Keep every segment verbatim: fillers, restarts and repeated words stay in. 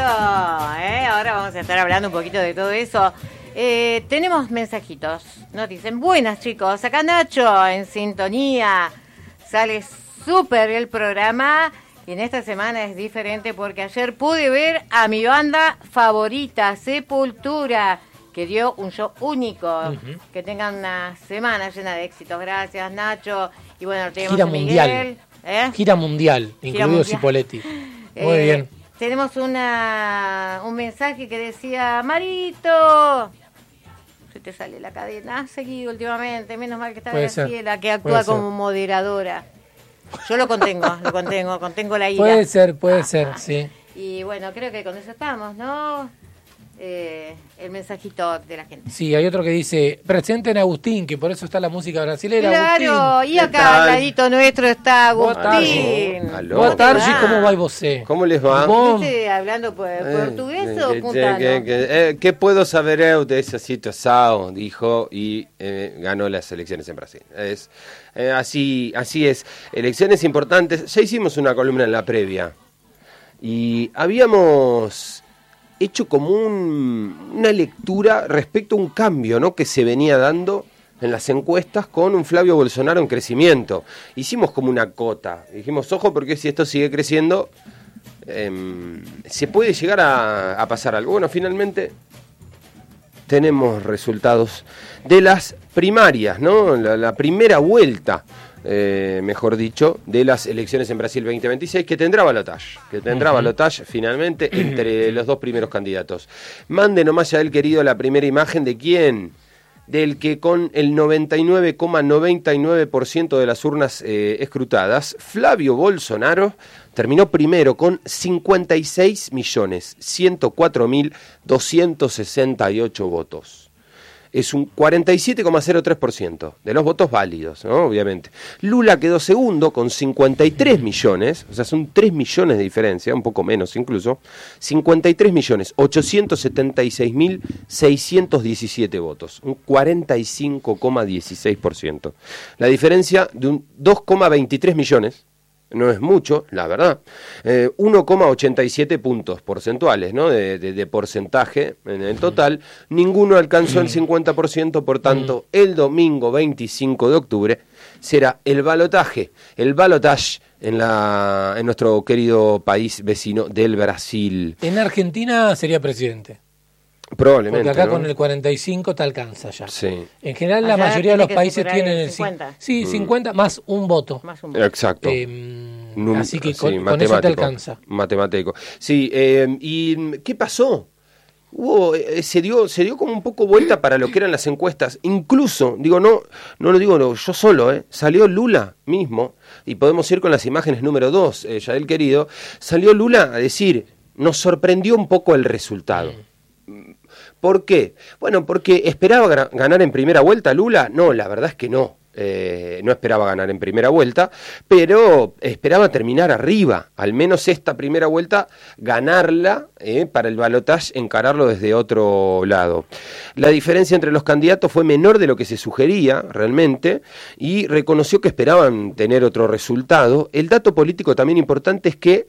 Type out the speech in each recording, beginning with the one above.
¿eh? Ahora vamos a estar hablando un poquito de todo eso. Eh, tenemos mensajitos. Nos dicen, buenas chicos, acá Nacho en sintonía. Sale súper el programa y en esta semana es diferente porque ayer pude ver a mi banda favorita, Sepultura, que dio un show único. Uh-huh. Que tengan una semana llena de éxitos. Gracias, Nacho. Y bueno, tenemos Gira a Miguel. mundial. ¿Eh? Gira mundial, Gira incluido mundial. Cipoletti. Muy Eh, bien. Tenemos una un mensaje que decía, Marito, se te sale la cadena, has seguido últimamente, menos mal que está Puede Graciela, ser. que actúa Puede ser. como moderadora. Yo lo contengo, lo contengo, contengo la ira. Puede ser, puede Ah, ser, ah. sí. Y bueno, creo que con eso estamos, ¿no? Eh, el mensajito de la gente. Sí, hay otro que dice, presenten a Agustín, que por eso está la música brasilera. Claro, Agustín. y acá al ladito nuestro está Boa Agustín. tarde. Aló. Boa tarde, Ah. ¿cómo va você? ¿Cómo les va? Bom. ¿Viste hablando por- portugués Eh, o que- puntano? que- que- eh, ¿Qué puedo saber eu de esa situación? Dijo y eh, ganó las elecciones en Brasil. Es, eh, así, así es. Elecciones importantes. Ya hicimos una columna en la previa y habíamos hecho como un, una lectura respecto a un cambio, ¿no?, que se venía dando en las encuestas con un Flavio Bolsonaro en crecimiento. Hicimos como una cota. Dijimos, ojo, porque si esto sigue creciendo, eh, se puede llegar a, a pasar algo. Bueno, finalmente tenemos resultados de las primarias, ¿no? La, la primera vuelta, eh, mejor dicho, de las elecciones en Brasil veinte veintiséis, que tendrá balotaje, que tendrá uh-huh. balotaje finalmente entre los dos primeros candidatos. Mande nomás ya el querido la primera imagen de quién, del que con el noventa y nueve coma noventa y nueve por ciento de las urnas eh, escrutadas, Flavio Bolsonaro terminó primero con cincuenta y seis millones ciento cuatro mil doscientos sesenta y ocho votos. Es un cuarenta y siete coma cero tres por ciento de los votos válidos, ¿no? Obviamente. Lula quedó segundo con cincuenta y tres millones, o sea, son tres millones de diferencia, un poco menos incluso, cincuenta y tres millones ochocientos setenta y seis mil seiscientos diecisiete votos, un cuarenta y cinco coma dieciséis por ciento. La diferencia de un dos coma veintitrés millones, no es mucho, la verdad, eh, uno coma ochenta y siete puntos porcentuales, ¿no?, de, de, de porcentaje en el total. Ninguno alcanzó el cincuenta por ciento, por tanto, el domingo veinticinco de octubre será el balotaje, el balotage en, la, en nuestro querido país vecino del Brasil. En Argentina sería presidente. Probablemente, porque acá, ¿no?, con el cuarenta y cinco te alcanza ya. Sí. En general, Allá la mayoría de los tiene que países superar tienen el el cincuenta. Sí, Mm. cincuenta más un voto. Más un voto. Exacto. Eh, Num- así que sí, con, con eso te matemático, alcanza. Matemático. Sí, eh, ¿y qué pasó? Hubo, eh, se dio, se dio como un poco vuelta para lo que eran las encuestas. Incluso, digo, no, no lo digo no, yo solo, eh, salió Lula mismo, y podemos ir con las imágenes número dos, eh, ya del querido, salió Lula a decir, nos sorprendió un poco el resultado. Mm. ¿Por qué? Bueno, porque esperaba gra- ganar en primera vuelta Lula. No, la verdad es que no. Eh, no esperaba ganar en primera vuelta, pero esperaba terminar arriba, al menos esta primera vuelta, ganarla, eh, para el balotaje encararlo desde otro lado. La diferencia entre los candidatos fue menor de lo que se sugería realmente, y reconoció que esperaban tener otro resultado. El dato político también importante es que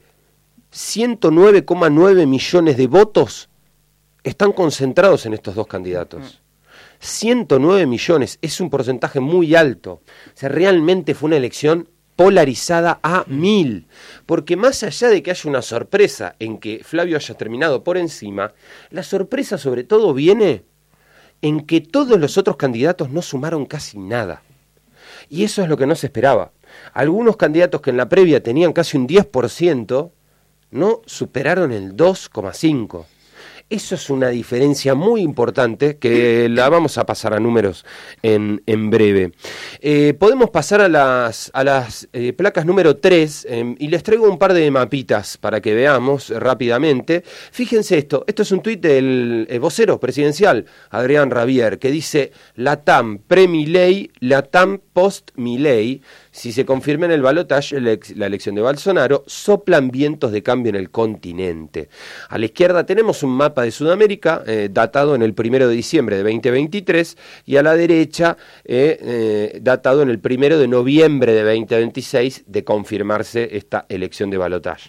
ciento nueve coma nueve millones de votos están concentrados en estos dos candidatos. ciento nueve millones, es un porcentaje muy alto. O sea, realmente fue una elección polarizada a mil. Porque más allá de que haya una sorpresa en que Flavio haya terminado por encima, la sorpresa sobre todo viene en que todos los otros candidatos no sumaron casi nada. Y eso es lo que no se esperaba. Algunos candidatos que en la previa tenían casi un diez por ciento, no superaron el dos coma cinco por ciento. Eso es una diferencia muy importante que la vamos a pasar a números en, en breve. Eh, podemos pasar a las, a las eh, placas número tres eh, y les traigo un par de mapitas para que veamos rápidamente. Fíjense esto, esto es un tuit del eh, vocero presidencial, Adrián Rabier, que dice Latam pre-Milei, Latam post-Milei. Si se confirma en el balotaje la elección de Bolsonaro, soplan vientos de cambio en el continente. A la izquierda tenemos un mapa de Sudamérica, eh, datado en el primero de diciembre de veinte veintitrés, y a la derecha, eh, eh, datado en el primero de noviembre de veinte veintiséis, de confirmarse esta elección de balotaje.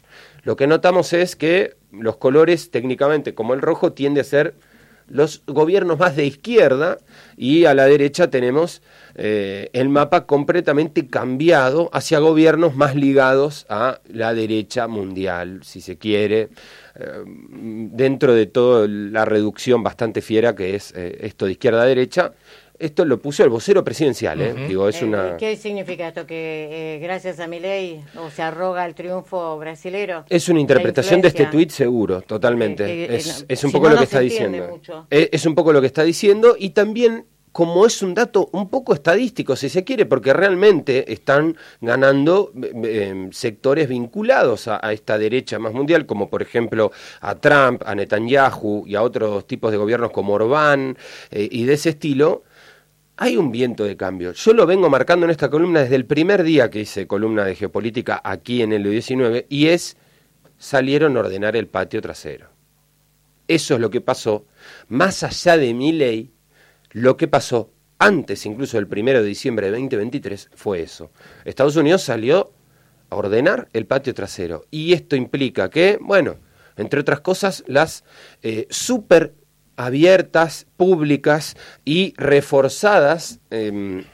Lo que notamos es que los colores, técnicamente, como el rojo, tiende a ser los gobiernos más de izquierda, y a la derecha tenemos eh, el mapa completamente cambiado hacia gobiernos más ligados a la derecha mundial, si se quiere, eh, dentro de toda la reducción bastante fiera que es eh, esto de izquierda a derecha. Esto lo puso el vocero presidencial, ¿eh? Uh-huh. Digo, es eh, una... ¿Qué significa esto? ¿Que eh, gracias a Milei o se arroga el triunfo brasilero? Es una interpretación de este tuit seguro, totalmente. Eh, eh, es, es un si poco no, lo que no está diciendo. Es, es un poco lo que está diciendo, y también como es un dato un poco estadístico, si se quiere, porque realmente están ganando eh, sectores vinculados a, a esta derecha más mundial, como por ejemplo a Trump, a Netanyahu y a otros tipos de gobiernos como Orbán eh, y de ese estilo. Hay un viento de cambio. Yo lo vengo marcando en esta columna desde el primer día que hice columna de geopolítica aquí en el diecinueve, y es, salieron a ordenar el patio trasero. Eso es lo que pasó, más allá de Milei, lo que pasó antes incluso del primero de diciembre de veinte veintitrés fue eso. Estados Unidos salió a ordenar el patio trasero, y esto implica que, bueno, entre otras cosas, las eh, super abiertas, públicas y reforzadas eh,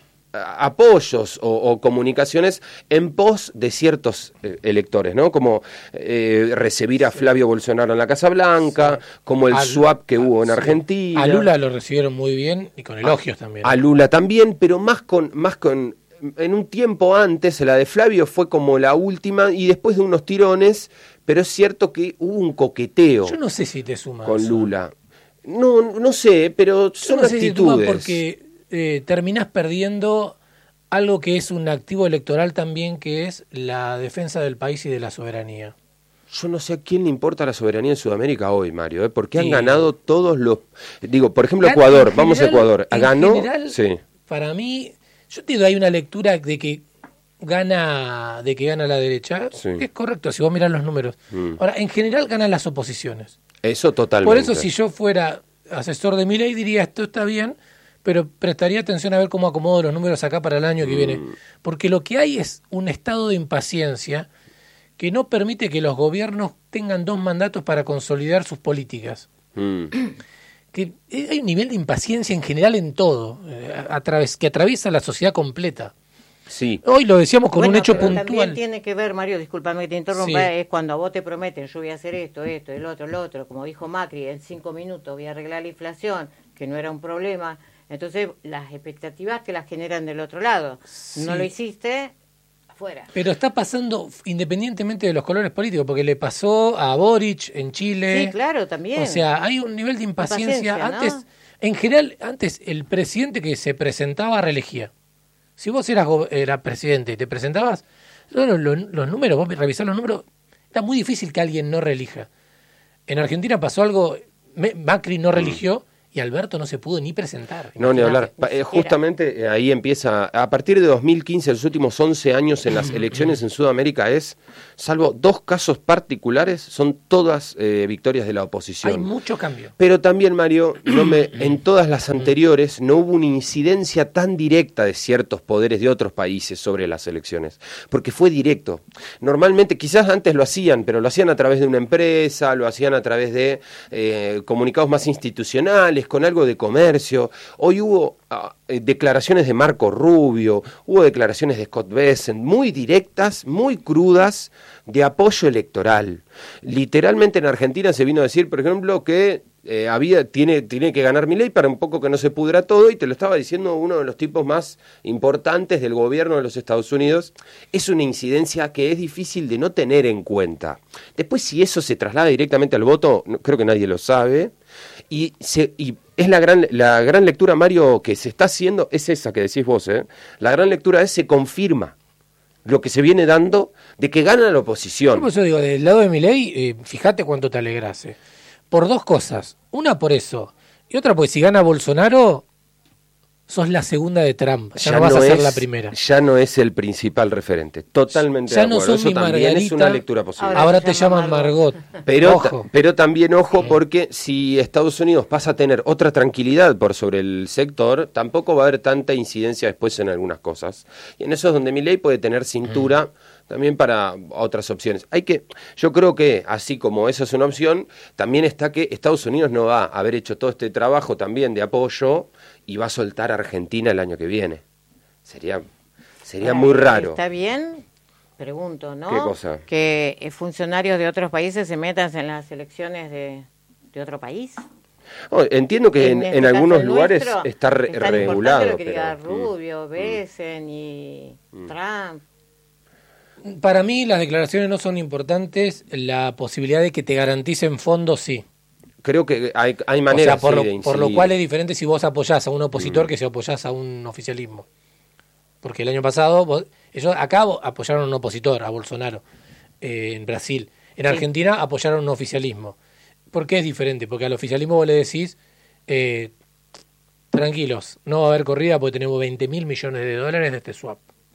apoyos o, o comunicaciones en pos de ciertos eh, electores, ¿no? Como eh, recibir a Flavio Bolsonaro en la Casa Blanca, sí. como el a, swap que a, hubo en sí. Argentina. A Lula lo recibieron muy bien y con elogios a, también. A Lula también, pero más con, más con, en un tiempo antes, la de Flavio fue como la última, y después de unos tirones, pero es cierto que hubo un coqueteo. Yo no sé si te sumas con Lula. No, no sé, pero son no sé actitudes. Si porque eh, terminás perdiendo algo que es un activo electoral también, que es la defensa del país y de la soberanía. Yo no sé a quién le importa la soberanía en Sudamérica hoy, Mario, ¿eh? Porque han sí. ganado todos los... Digo, por ejemplo, Ecuador, general, vamos a Ecuador. En Ganó... general, sí. Para mí, yo te digo, hay una lectura de que gana de que gana la derecha, sí. que es correcto, si vos mirás los números. Mm. Ahora, en general ganan las oposiciones. Eso totalmente. Por eso, si yo fuera asesor de Milei, diría, esto está bien, pero prestaría atención a ver cómo acomodo los números acá para el año que mm. viene. Porque lo que hay es un estado de impaciencia que no permite que los gobiernos tengan dos mandatos para consolidar sus políticas. Mm. Que hay un nivel de impaciencia en general en todo, a, a través, que atraviesa la sociedad completa. Sí. Hoy lo decíamos con bueno, un hecho pero puntual. También tiene que ver, Mario, discúlpame que te interrumpa, sí. es cuando a vos te prometen, yo voy a hacer esto, esto, el otro, el otro, como dijo Macri, en cinco minutos voy a arreglar la inflación, que no era un problema. Entonces, las expectativas te las generan del otro lado. Sí. No lo hiciste, afuera. Pero está pasando independientemente de los colores políticos, porque le pasó a Boric en Chile. Sí, claro, también. O sea, hay un nivel de impaciencia. impaciencia Antes, ¿no? En general, antes el presidente que se presentaba reelegía. Si vos eras, eras presidente y te presentabas, los, los, los números, vos revisás los números, era muy difícil que alguien no reelija. En Argentina pasó algo, Macri no reeligió y Alberto no se pudo ni presentar. No, ni hablar. Eh, justamente ahí empieza, a partir de dos mil quince, los últimos once años en las elecciones en Sudamérica es, salvo dos casos particulares, son todas eh, victorias de la oposición. Hay mucho cambio. Pero también, Mario, no me, en todas las anteriores no hubo una incidencia tan directa de ciertos poderes de otros países sobre las elecciones, porque fue directo. Normalmente, quizás antes lo hacían, pero lo hacían a través de una empresa, lo hacían a través de eh, comunicados más institucionales, con algo de comercio. Hoy hubo uh, eh, declaraciones de Marco Rubio, hubo declaraciones de Scott Bessent, muy directas, muy crudas, de apoyo electoral. Literalmente en Argentina se vino a decir, por ejemplo, que eh, había tiene, tiene que ganar Milei para un poco que no se pudra todo, y te lo estaba diciendo uno de los tipos más importantes del gobierno de los Estados Unidos. Es una incidencia que es difícil de no tener en cuenta. Después, si eso se traslada directamente al voto, no, creo que nadie lo sabe. Y, se, y es la gran la gran lectura, Mario, que se está haciendo, es esa que decís vos, ¿eh? La gran lectura es, se confirma lo que se viene dando de que gana la oposición. Por eso digo, del lado de Milei, eh, fíjate cuánto te alegrase. Por dos cosas. Una por eso. Y otra porque si gana Bolsonaro, sos la segunda de Trump. Ya, ya no vas no a ser es, la primera. Ya no es el principal referente. Totalmente ya de acuerdo. No sos Eso mi también Margarita, es una lectura posible. Ahora, ahora te llaman Margot. Margot. Pero, ojo. pero también ojo, porque si Estados Unidos pasa a tener otra tranquilidad por sobre el sector, tampoco va a haber tanta incidencia después en algunas cosas. Y en eso es donde Milei puede tener cintura mm. también para otras opciones. Hay que, yo creo que así como eso es una opción, también está que Estados Unidos no va a haber hecho todo este trabajo también de apoyo y va a soltar a Argentina el año que viene. Sería, sería Ahora, muy raro. ¿Está bien? Pregunto, ¿no? ¿Qué cosa? Que eh, funcionarios de otros países se metan en las elecciones de, de otro país. Oh, entiendo que en, este en caso algunos el lugares nuestro, está re- es tan regulado. importante lo que pero, diga mm, Rubio, mm. Besen y Mm. Trump. Para mí las declaraciones no son importantes, la posibilidad de que te garanticen fondos sí. Creo que hay, hay O maneras sea, por, sí, lo, de por lo incidir. cual es diferente si vos apoyás a un opositor Mm. que si apoyás a un oficialismo. Porque el año pasado, vos- ellos acá vo- apoyaron a un opositor, a Bolsonaro, eh, en Brasil. En Sí. Argentina apoyaron un oficialismo. ¿Por qué es diferente? Porque al oficialismo vos le decís, eh, tranquilos, no va a haber corrida porque tenemos veinte mil millones de dólares de este swap.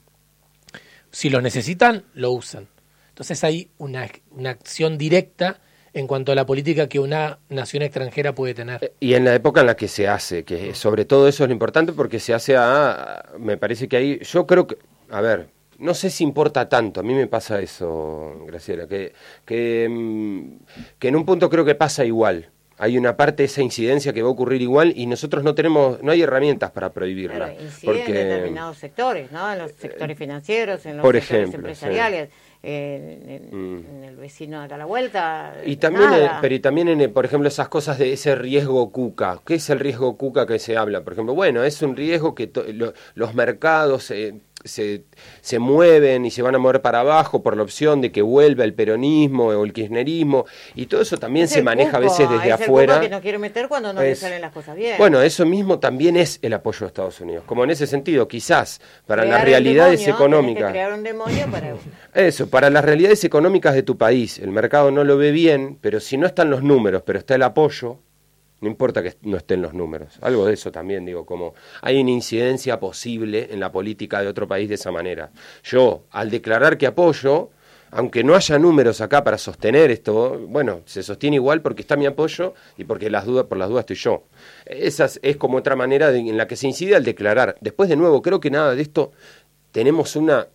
Si los necesitan, lo usan. Entonces hay una, una acción directa en cuanto a la política que una nación extranjera puede tener. Y en la época en la que se hace, que sobre todo eso es lo importante porque se hace a, me parece que ahí, yo creo que, a ver, no sé si importa tanto, a mí me pasa eso, Graciela, que, que, mm, que en un punto creo que pasa igual. Hay una parte de esa incidencia que va a ocurrir igual y nosotros no tenemos, no hay herramientas para prohibirla. Claro, incide porque, en determinados sectores, ¿no? En los sectores financieros, en los por sectores ejemplo, empresariales, eh, en, Mm. en el vecino de acá a la vuelta. Y también, eh, nada. pero y también, en, eh, por ejemplo, esas cosas de ese riesgo cuca. ¿Qué es el riesgo cuca que se habla? Por ejemplo, bueno, es un riesgo que to- lo- los mercados eh, se, se mueven y se van a mover para abajo por la opción de que vuelva el peronismo o el kirchnerismo. Y todo eso también Es se el maneja a cuco, veces desde es el afuera. cuco que no quiere meter cuando no le Es- salen las cosas bien. Bueno, eso mismo también es el apoyo de Estados Unidos. Como en ese sentido, quizás para Crear las el realidades demonio, económicas. tenés que crear un demonio para... Eso, para las realidades económicas de tu país, el mercado no lo ve bien, pero si no están los números, pero está el apoyo, no importa que no estén los números. Algo de eso también, digo, como hay una incidencia posible en la política de otro país de esa manera. Yo, al declarar que apoyo, aunque no haya números acá para sostener esto, bueno, se sostiene igual porque está mi apoyo y porque las dudas, por las dudas estoy yo. Esa es, es como otra manera de- en la que se incide al declarar. Después, de nuevo, creo que nada de esto tenemos una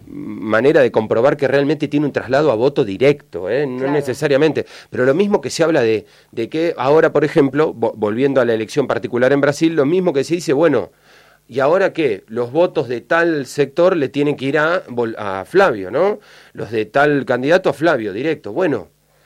manera de comprobar que realmente tiene un traslado a voto directo, ¿eh? No Claro. necesariamente. Pero lo mismo que se habla de, de que ahora, por ejemplo, vo- volviendo a la elección particular en Brasil, lo mismo que se dice, bueno, ¿y ahora qué? Los votos de tal sector le tienen que ir a, Bol- a Flavio, ¿no? Los de tal candidato a Flavio, directo. Bueno,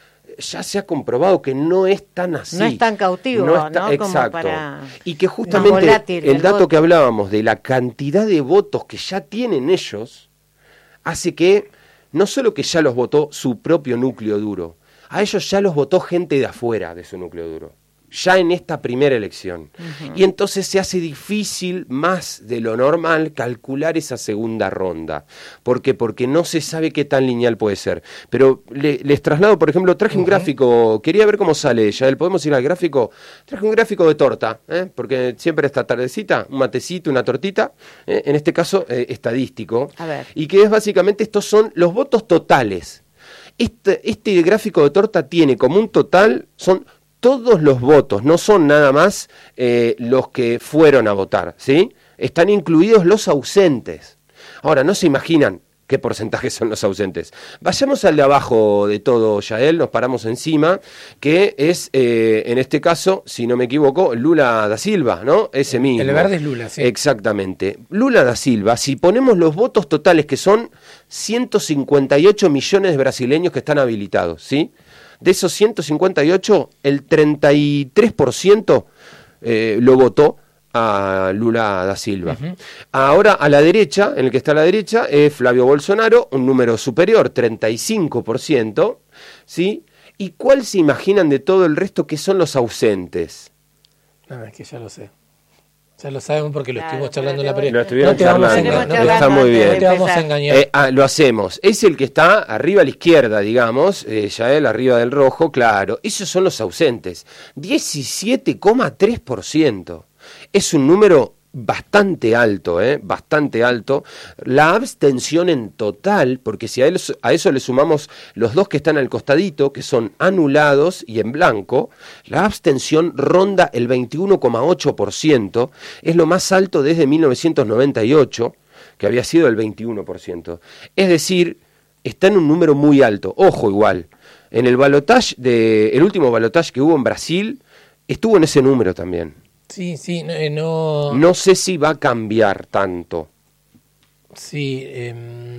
ya se ha comprobado que no es tan así. No es tan cautivo, No está- ¿no? Como exacto. para- Y que más justamente volátil el el dato voto. que hablábamos de la cantidad de votos que ya tienen ellos hace que no solo que ya los votó su propio núcleo duro, a ellos ya los votó gente de afuera de su núcleo duro, ya en esta primera elección. Uh-huh. Y entonces se hace difícil más de lo normal calcular esa segunda ronda. ¿Por qué? Porque no se sabe qué tan lineal puede ser. Pero le, les traslado, por ejemplo, traje uh-huh. un gráfico, quería ver cómo sale ya, ¿podemos ir al gráfico? Traje un gráfico de torta, ¿eh? Porque siempre esta tardecita, un matecito, una tortita, ¿eh? En este caso eh, estadístico, A ver. y que es básicamente, estos son los votos totales. Este, este gráfico de torta tiene como un total, son todos los votos, no son nada más eh, los que fueron a votar, ¿sí? Están incluidos los ausentes. Ahora, no se imaginan qué porcentaje son los ausentes. Vayamos al de abajo de todo, Yael, nos paramos encima, que es, eh, en este caso, si no me equivoco, Lula da Silva, ¿no? Ese mismo. El verde es Lula, sí. Exactamente. Lula da Silva, si ponemos los votos totales, que son ciento cincuenta y ocho millones de brasileños que están habilitados, ¿sí? De esos ciento cincuenta y ocho, el treinta y tres por ciento eh, lo votó a Lula da Silva. Uh-huh. Ahora, a la derecha, en el que está a la derecha, es Flavio Bolsonaro, un número superior, treinta y cinco por ciento, ¿sí? ¿Y cuál se imaginan de todo el resto que son los ausentes? No, es que ya lo sé. Ya lo sabemos porque lo Claro, estuvimos charlando en la pero previa. Lo estuvieron no te vamos a charlando. engañar. No te, Está vamos, muy bien. no te vamos a engañar. Eh, ah, lo hacemos. Es el que está arriba a la izquierda, digamos, eh, Yael, arriba del rojo, claro. Esos son los ausentes. diecisiete coma tres por ciento. Es un número bastante alto, ¿eh? Bastante alto. La abstención en total, porque si a, él, a eso le sumamos los dos que están al costadito, que son anulados y en blanco, la abstención ronda el veintiuno coma ocho por ciento, es lo más alto desde mil novecientos noventa y ocho, que había sido el veintiuno por ciento. Es decir, está en un número muy alto. Ojo igual, en el balotaje, de, el último balotaje que hubo en Brasil, estuvo en ese número también. Sí, sí, no... Eh, no... no sé si va a cambiar tanto. Sí, eh,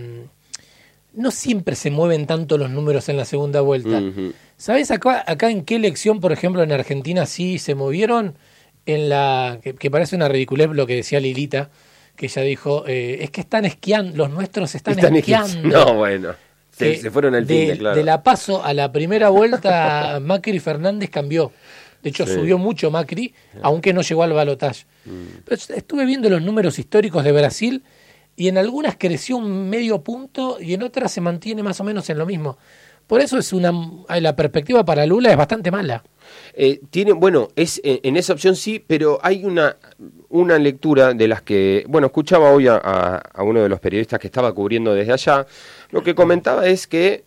no siempre se mueven tanto los números en la segunda vuelta. Uh-huh. ¿Sabes acá, acá en qué elección, por ejemplo, en Argentina sí se movieron? En la que, que parece una ridiculez lo que decía Lilita, que ella dijo, eh, es que están esquiando, los nuestros están, están esquiando. Esqui- no, bueno, se, se fueron al fin de, claro. De la PASO a la primera vuelta, Macri Fernández cambió. De hecho, sí. subió mucho Macri, aunque no llegó al balotaje. Mm. Pero estuve viendo los números históricos de Brasil y en algunas creció un medio punto y en otras se mantiene más o menos en lo mismo. Por eso es una la perspectiva para Lula es bastante mala. Eh, tiene, bueno, es eh, en esa opción sí, pero hay una, una lectura de las que, bueno, escuchaba hoy a, a, a uno de los periodistas que estaba cubriendo desde allá, lo que comentaba es que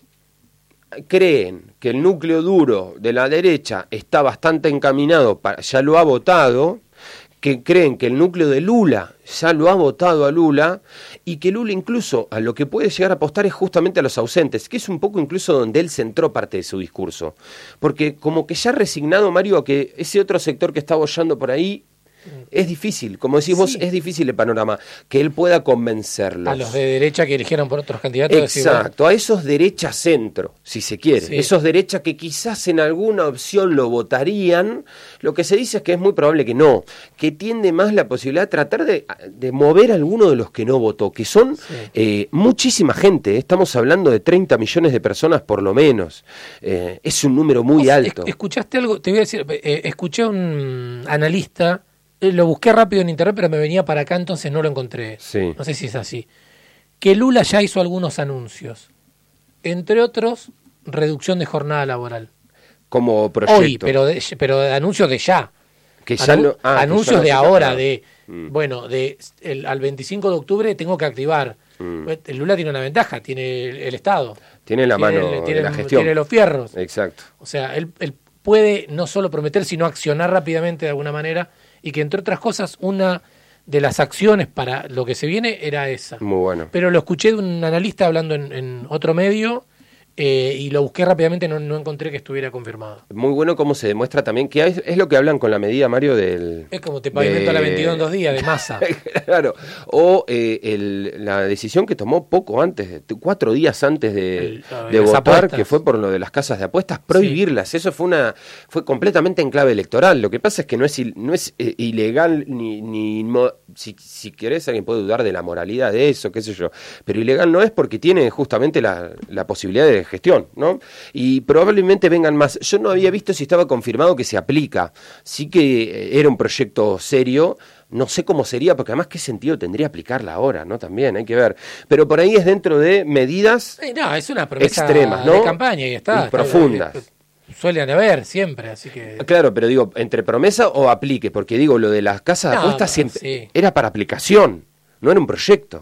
creen que el núcleo duro de la derecha está bastante encaminado, para, ya lo ha votado, que creen que el núcleo de Lula ya lo ha votado a Lula y que Lula incluso a lo que puede llegar a apostar es justamente a los ausentes, que es un poco incluso donde él centró parte de su discurso. Porque como que ya resignado, Mario, a que ese otro sector que está boyando por ahí es difícil, como decís sí. vos, es difícil el panorama, que él pueda convencerlos. A los de derecha que eligieron por otros candidatos. Exacto, a esos derecha centro, si se quiere. Sí. Esos derecha que quizás en alguna opción lo votarían, lo que se dice es que es muy probable que no, que tiende más la posibilidad de tratar de, de mover a alguno de los que no votó, que son sí. eh, muchísima gente, estamos hablando de treinta millones de personas por lo menos, eh, es un número muy ¿Vos alto. ¿Escuchaste algo? Te voy a decir, eh, escuché a un analista. Lo busqué rápido en internet, pero me venía para acá, entonces no lo encontré. Sí. No sé si es así. Que Lula ya hizo algunos anuncios. Entre otros, reducción de jornada laboral. Como proyecto. Hoy, pero de, pero de anuncios de ya. Que ya Anu- lo, ah, anuncios que ya de lo, ahora, claro. de, mm. bueno, de el, al veinticinco de octubre tengo que activar. Mm. El Lula tiene una ventaja, tiene el, el Estado. Tiene la tiene, mano tiene, de la gestión. Tiene los fierros. Exacto. O sea, él, él puede no solo prometer, sino accionar rápidamente de alguna manera. Y que entre otras cosas, una de las acciones para lo que se viene era esa. Muy bueno. Pero lo escuché de un analista hablando en, en otro medio eh, y lo busqué rápidamente, no, no encontré que estuviera confirmado. Muy bueno cómo se demuestra también, que es, es lo que hablan con la medida, Mario, del... Es como te pavimento de... la veintidós en dos días, de masa. Claro. O eh, el, la decisión que tomó poco antes, cuatro días antes de, el, de votar, apuestas. Que fue por lo de las casas de apuestas, prohibirlas. Sí. Eso fue una fue completamente en clave electoral. Lo que pasa es que no es, no es eh, ilegal, ni, ni si, si querés alguien puede dudar de la moralidad de eso, qué sé yo. Pero ilegal no es porque tiene justamente la, la posibilidad de gestión, ¿no? Y probablemente vengan más. Yo no había visto si estaba confirmado que se aplica. Sí que era un proyecto serio. No sé cómo sería, porque además qué sentido tendría aplicarla ahora, ¿no? También hay que ver. Pero por ahí es dentro de medidas sí, no, es una promesa extremas, ¿no? De campaña y está. Y está profundas. Está, suelen haber siempre, así que... Claro, pero digo, entre promesa o aplique, porque digo, lo de las casas de no, apuestas siempre sí. era para aplicación, no era un proyecto.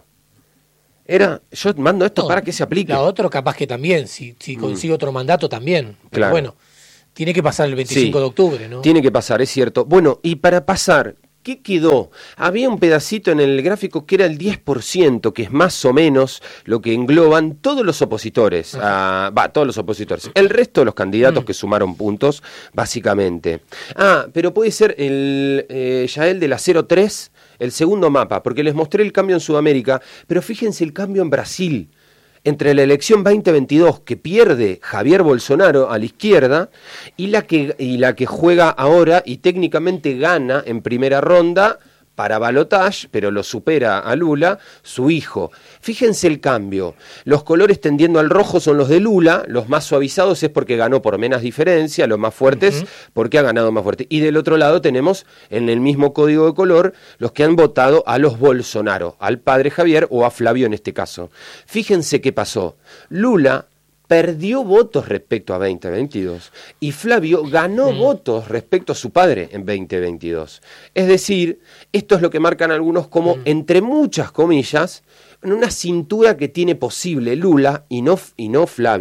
Era, yo mando esto no, para que se aplique. La otro capaz que también, si, si consigue mm. otro mandato también. Pero claro. bueno, tiene que pasar el veinticinco sí, de octubre, ¿no? Tiene que pasar, es cierto. Bueno, y para pasar, ¿qué quedó? Había un pedacito en el gráfico que era el diez por ciento, que es más o menos lo que engloban todos los opositores. Va, uh, todos los opositores. El resto de los candidatos mm. que sumaron puntos, básicamente. Ah, pero puede ser el eh, Yael de la cero tres, el segundo mapa, porque les mostré el cambio en Sudamérica, pero fíjense el cambio en Brasil. Entre la elección veinte veintidós que pierde Javier Bolsonaro a la izquierda y la que, y la que juega ahora y técnicamente gana en primera ronda para balotaje, pero lo supera a Lula, su hijo. Fíjense el cambio. Los colores tendiendo al rojo son los de Lula, los más suavizados es porque ganó por menos diferencia, los más fuertes uh-huh. porque ha ganado más fuerte. Y del otro lado tenemos en el mismo código de color los que han votado a los Bolsonaro, al padre Javier o a Flavio en este caso. Fíjense qué pasó. Lula perdió votos respecto a veinte veintidós y Flavio ganó mm. votos respecto a su padre en veinte veintidós. Es decir, esto es lo que marcan algunos como, mm. entre muchas comillas, una cintura que tiene posible Lula y no, y no Flavio.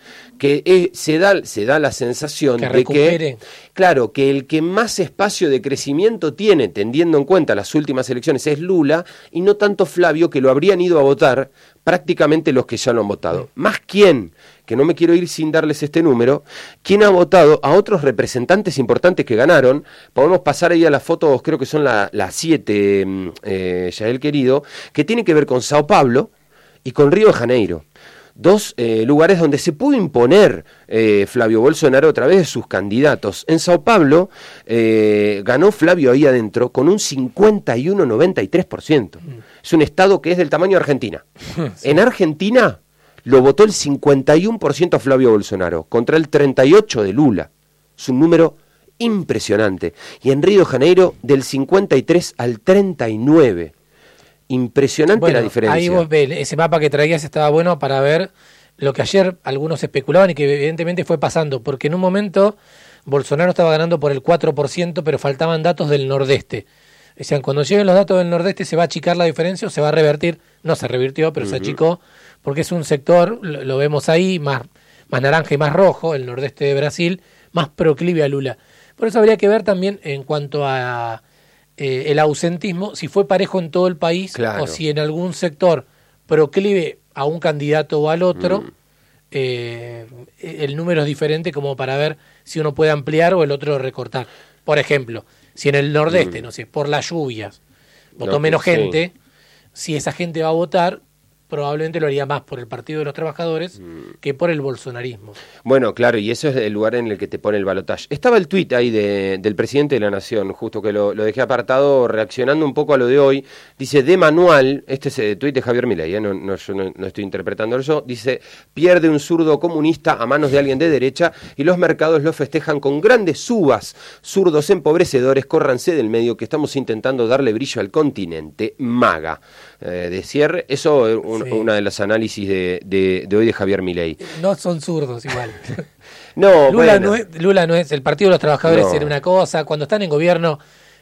que eh, se da se da la sensación que de recupere. que, claro, que el que más espacio de crecimiento tiene, teniendo en cuenta las últimas elecciones, es Lula, y no tanto Flavio, que lo habrían ido a votar prácticamente los que ya lo han votado. Mm. Más quién, que no me quiero ir sin darles este número, quién ha votado a otros representantes importantes que ganaron. Podemos pasar ahí a las fotos, creo que son las la siete, eh, Yael querido, que tiene que ver con Sao Paulo y con Río de Janeiro. Dos eh, lugares donde se pudo imponer eh, Flavio Bolsonaro a través de sus candidatos. En Sao Paulo eh, ganó Flavio ahí adentro con un cincuenta y uno coma noventa y tres por ciento. Mm. Es un estado que es del tamaño de Argentina. Sí. En Argentina lo votó el cincuenta y uno por ciento a Flavio Bolsonaro contra el treinta y ocho por ciento de Lula. Es un número impresionante. Y en Río de Janeiro del cincuenta y tres al treinta y nueve. Impresionante bueno, la diferencia. Ahí vos ves, ese mapa que traías estaba bueno para ver lo que ayer algunos especulaban y que evidentemente fue pasando, porque en un momento Bolsonaro estaba ganando por el cuatro por ciento, pero faltaban datos del nordeste. Decían, cuando lleguen los datos del nordeste se va a achicar la diferencia o se va a revertir. No se revirtió, pero uh-huh. se achicó, porque es un sector, lo, lo vemos ahí, más, más naranja y más rojo, el nordeste de Brasil, más proclive a Lula. Por eso habría que ver también en cuanto a Eh, el ausentismo, si fue parejo en todo el país, claro, o si en algún sector proclive a un candidato o al otro, mm. eh, el número es diferente como para ver si uno puede ampliar o el otro recortar. Por ejemplo, si en el nordeste, mm. no sé, por las lluvias, votó no, menos gente, sí. si esa gente va a votar, probablemente lo haría más por el Partido de los Trabajadores mm. que por el bolsonarismo. Bueno, claro, y eso es el lugar en el que te pone el balotaje. Estaba el tuit ahí de, del presidente de la Nación, justo que lo, lo dejé apartado, reaccionando un poco a lo de hoy. Dice, de manual, este es el tuit de Javier Milei, ¿eh? no, no, yo no, no estoy interpretándolo yo, dice, pierde un zurdo comunista a manos de alguien de derecha y los mercados lo festejan con grandes subas. Zurdos empobrecedores, córranse del medio que estamos intentando darle brillo al continente. Maga. Eh, de cierre, eso es un, sí. una de las análisis de, de, de hoy de Javier Milei. No son zurdos igual. no, Lula, bueno. no es, Lula no es, el Partido de los Trabajadores no. era una cosa, cuando están en gobierno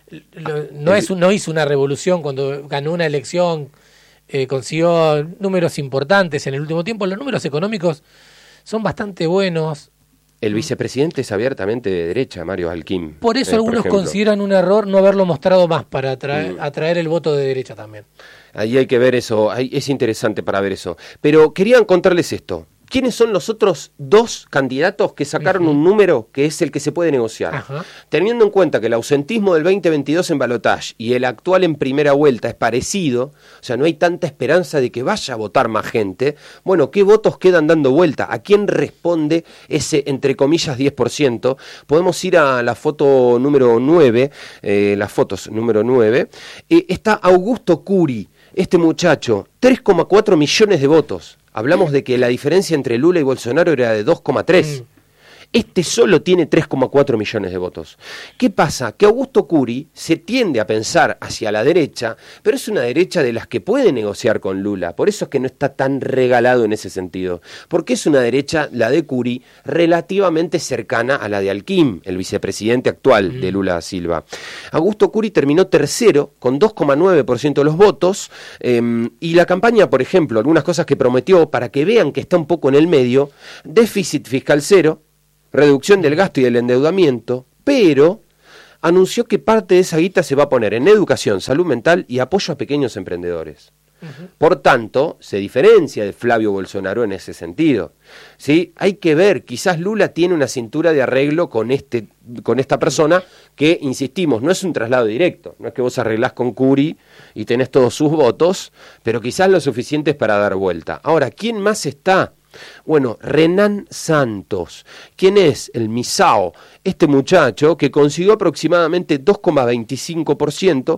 lo, no, es, no hizo una revolución, cuando ganó una elección eh, consiguió números importantes en el último tiempo, los números económicos son bastante buenos. El vicepresidente es abiertamente de derecha, Mario Alquim. Por eso eh, algunos por consideran un error no haberlo mostrado más para atraer, mm. atraer el voto de derecha también. Ahí hay que ver eso, ahí es interesante para ver eso. Pero quería contarles esto. ¿Quiénes son los otros dos candidatos que sacaron uh-huh. un número que es el que se puede negociar? Uh-huh. Teniendo en cuenta que el ausentismo del veinte veintidós en balotaje y el actual en primera vuelta es parecido, o sea, no hay tanta esperanza de que vaya a votar más gente, bueno, ¿qué votos quedan dando vuelta? ¿A quién responde ese, entre comillas, diez por ciento? Podemos ir a la foto número nueve, eh, las fotos número nueve. Eh, está Augusto Curi, este muchacho, tres coma cuatro millones de votos. Hablamos de que la diferencia entre Lula y Bolsonaro era de dos coma tres. Mm. Este solo tiene tres coma cuatro millones de votos. ¿Qué pasa? Que Augusto Curi se tiende a pensar hacia la derecha, pero es una derecha de las que puede negociar con Lula. Por eso es que no está tan regalado en ese sentido. Porque es una derecha, la de Curi, relativamente cercana a la de Alquim, el vicepresidente actual mm. de Lula da Silva. Augusto Curi terminó tercero con dos coma nueve por ciento de los votos eh, y la campaña, por ejemplo, algunas cosas que prometió para que vean que está un poco en el medio, déficit fiscal cero, reducción del gasto y del endeudamiento, pero anunció que parte de esa guita se va a poner en educación, salud mental y apoyo a pequeños emprendedores. Uh-huh. Por tanto, se diferencia de Flavio Bolsonaro en ese sentido. ¿Sí? Hay que ver, quizás Lula tiene una cintura de arreglo con, este, con esta persona que, insistimos, no es un traslado directo, no es que vos arreglás con Curi y tenés todos sus votos, pero quizás lo suficiente para dar vuelta. Ahora, ¿quién más está? Bueno, Renan Santos. ¿Quién es? El Misao. Este muchacho que consiguió aproximadamente dos coma veinticinco por ciento,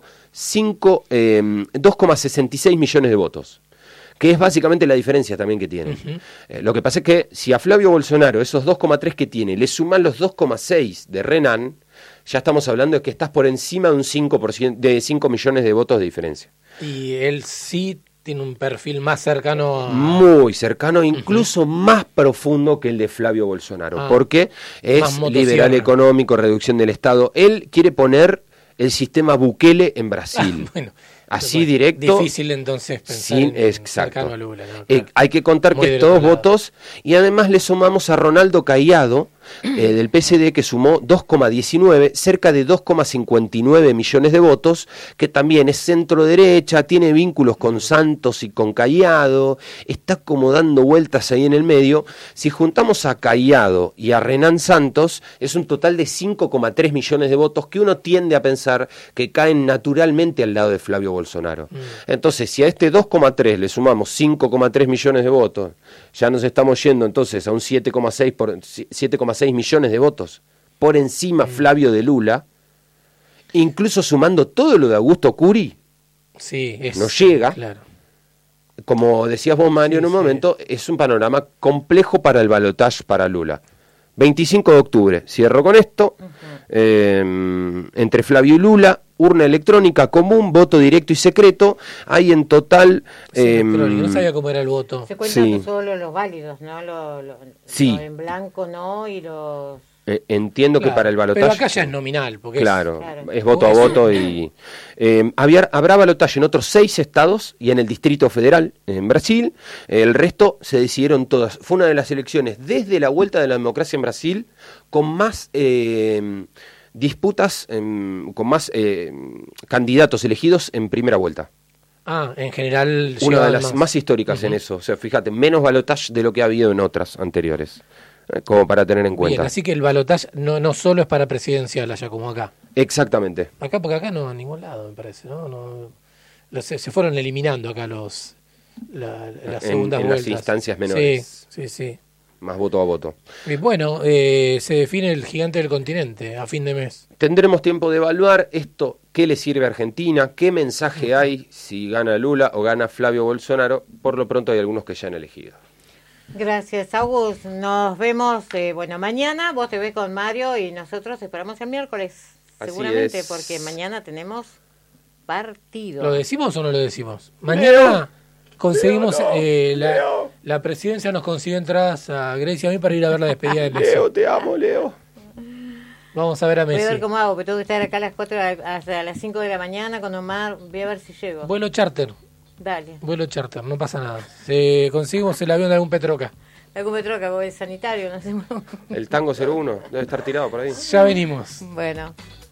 eh, dos coma sesenta y seis millones de votos. Que es básicamente la diferencia también que tiene. Uh-huh. Eh, lo que pasa es que si a Flavio Bolsonaro esos dos coma tres que tiene le suman los dos coma seis de Renan, ya estamos hablando de que estás por encima de un cinco por ciento, de cinco millones de votos de diferencia. Y él sí tiene un perfil más cercano a... Muy cercano, incluso uh-huh. más profundo que el de Flavio Bolsonaro, ah, porque es liberal económico, reducción del Estado. Él quiere poner el sistema Bukele en Brasil. Ah, bueno, Así Bueno, directo. Difícil entonces pensar Sin, en, en exacto. cercano a Lula, ¿no? Eh, Claro. hay que contar Muy que del todos otro lado. votos y además le sumamos a Ronaldo Caiado eh, del P S D que sumó dos coma diecinueve, cerca de dos coma cincuenta y nueve millones de votos, que también es centro derecha, tiene vínculos con Santos y con Caiado, está como dando vueltas ahí en el medio. Si juntamos a Caiado y a Renan Santos, es un total de cinco coma tres millones de votos que uno tiende a pensar que caen naturalmente al lado de Flavio Bolsonaro. Mm. Entonces, si a este dos coma tres le sumamos cinco coma tres millones de votos, ya nos estamos yendo entonces a un siete coma seis por siete coma seis millones de votos por encima mm. Flavio de Lula, incluso sumando todo lo de Augusto Curi, sí, es, no llega. Claro. Como decías vos, Mario, sí, en un sí. momento, es un panorama complejo para el balotaje para Lula. veinticinco de octubre, cierro con esto, uh-huh. eh, entre Flavio y Lula, urna electrónica común, voto directo y secreto, hay en total... Sí, eh, no sabía cómo era el voto. Se cuentan sí. solo los válidos, ¿no? Lo, lo, sí. lo en blanco no y los... Eh, entiendo claro, que para el balotaje... Pero acá ya es nominal. Porque claro, es, claro, es voto a voto y... Eh, había, habrá balotaje en otros seis estados y en el Distrito Federal, en Brasil. El resto se decidieron todas. Fue una de las elecciones desde la vuelta de la democracia en Brasil con más... Eh, disputas, eh, con más eh, candidatos elegidos en primera vuelta. Ah, en general... Una de las más, más históricas uh-huh. en eso. O sea, fíjate, menos balotaje de lo que ha habido en otras anteriores. Eh, como para tener en cuenta. Bien, así que el balotaje no, no solo es para presidencial allá como acá. Exactamente. Acá, porque acá no, en ningún lado, me parece, ¿no? no los, se fueron eliminando acá los la, las segundas en, en vueltas. las instancias menores. Sí, sí, sí. Más voto a voto. Y bueno, eh, se define el gigante del continente a fin de mes. Tendremos tiempo de evaluar esto, qué le sirve a Argentina, qué mensaje uh-huh. hay si gana Lula o gana Flavio Bolsonaro. Por lo pronto hay algunos que ya han elegido. Gracias, August. Nos vemos, eh, bueno, mañana. Vos te ves con Mario y nosotros esperamos el miércoles. Así seguramente, es. porque mañana tenemos partido. ¿Lo decimos o no lo decimos? Mañana... Leo. Conseguimos, Leo, no, eh, la, Leo. la presidencia nos consiguió entradas a Grecia y a mí para ir a ver la despedida de Messi. Leo, te amo, Leo. Vamos a ver a Messi. Voy a ver cómo hago, pero tengo que estar acá a las cuatro hasta las cinco de la mañana con Omar. Voy a ver si llego. Vuelo charter. Dale. Vuelo charter, no pasa nada. Eh, conseguimos el avión de algún Petroca. Algún Petroca, voy sanitario, no sé. El Tango cero uno debe estar tirado por ahí. Ya venimos. Bueno.